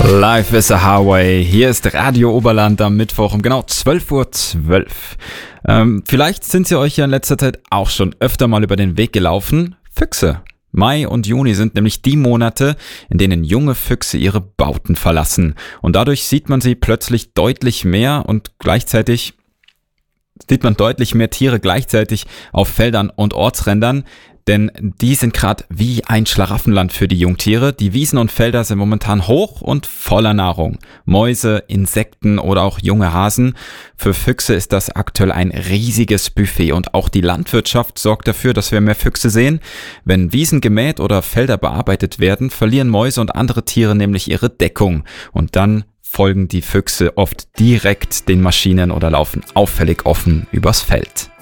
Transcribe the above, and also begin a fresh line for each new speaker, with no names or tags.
Life is a Highway. Hier ist Radio Oberland am Mittwoch um genau 12:12 Uhr. Vielleicht sind Sie euch ja in letzter Zeit auch schon öfter mal über den Weg gelaufen. Füchse. Mai und Juni sind nämlich die Monate, in denen junge Füchse ihre Bauten verlassen. Und dadurch sieht man sie plötzlich deutlich mehr und gleichzeitig sieht man deutlich mehr Tiere gleichzeitig auf Feldern und Ortsrändern. Denn die sind gerade wie ein Schlaraffenland für die Jungtiere. Die Wiesen und Felder sind momentan hoch und voller Nahrung. Mäuse, Insekten oder auch junge Hasen. Für Füchse ist das aktuell ein riesiges Buffet. Und auch die Landwirtschaft sorgt dafür, dass wir mehr Füchse sehen. Wenn Wiesen gemäht oder Felder bearbeitet werden, verlieren Mäuse und andere Tiere nämlich ihre Deckung. Und dann folgen die Füchse oft direkt den Maschinen oder laufen auffällig offen übers Feld.